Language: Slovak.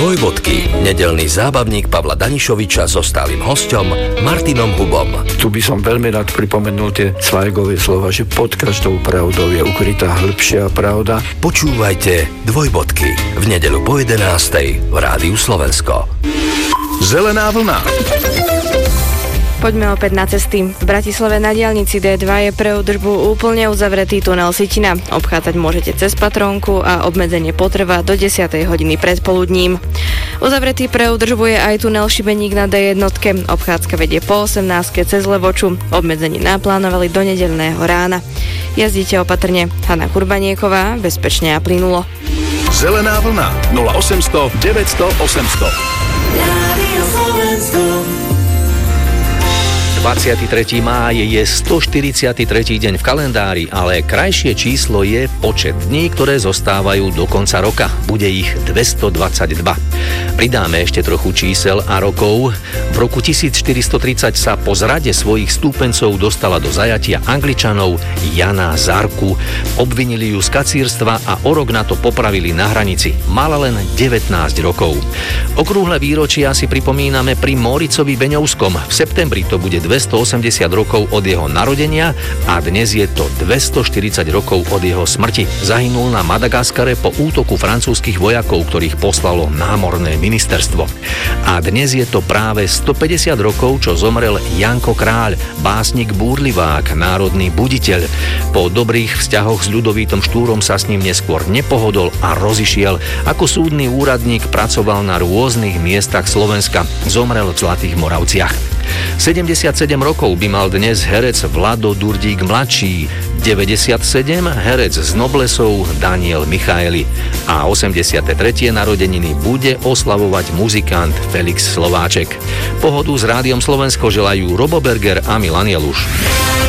Dvojbodky. Nedeľný zábavník Pavla Danišoviča so stálym hosťom Martinom Hubom. Tu by som veľmi rád pripomenul tie Zweigové slova, že pod každou pravdou je ukrytá hĺbšia pravda. Počúvajte Dvojbodky v nedeľu po 11:00 v Rádiu Slovensko. Zelená vlna. Poďme opäť na cesty. V Bratislave na diaľnici D2 je pre údržbu úplne uzavretý tunel Sitina. Obchádzať môžete cez Patrónku a obmedzenie potrvá do 10. hodiny predpoludním. Uzavretý pre údržbu je aj tunel Šibeník na D1. Obchádzka vedie po 18. cez Levoču. Obmedzenie naplánovali do nedeľného rána. Jazdíte opatrne. Hanna Kurbanieková, bezpečne a plynulo. Zelená vlna 0800 900 800. Rádio Slovensko. 23. máj je 143. deň v kalendári, ale krajšie číslo je počet dní, ktoré zostávajú do konca roka. Bude ich 222. Pridáme ešte trochu čísel a rokov. V roku 1430 sa po zrade svojich stúpencov dostala do zajatia Angličanov Jana Zarku. Obvinili ju z kacírstva a o rok na to popravili na hranici. Mala len 19 rokov. Okrúhle výročia si pripomíname pri Móricovi Beňovskom. V septembri to bude 280 rokov od jeho narodenia a dnes je to 240 rokov od jeho smrti. Zahynul na Madagaskare po útoku francúzskych vojakov, ktorých poslalo námorné ministerstvo. A dnes je to práve 150 rokov, čo zomrel Janko Kráľ, básnik búrlivák, národný buditeľ. Po dobrých vzťahoch s Ľudovítom Štúrom sa s ním neskôr nepohodol a rozišiel. Ako súdny úradník pracoval na rôznych miestach Slovenska. Zomrel v Zlatých Moravciach. 77 rokov by mal dnes herec Vlado Durdík mladší, 97 herec z Noblesov Daniel Michaeli a 83. narodeniny bude oslavovať muzikant Felix Slováček. Pohodu s Rádiom Slovensko želajú Robo Berger a Milan Jeluš.